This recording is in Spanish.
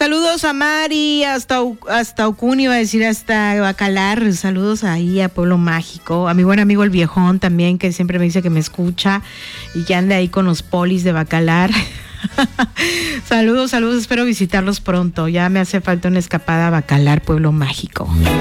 Saludos a Mari, hasta Ocuni, iba a decir hasta Bacalar. Saludos ahí a Pueblo Mágico. A mi buen amigo el Viejón también, que siempre me dice que me escucha y que anda ahí con los polis de Bacalar. Saludos, espero visitarlos pronto. Ya me hace falta una escapada a Bacalar, Pueblo Mágico.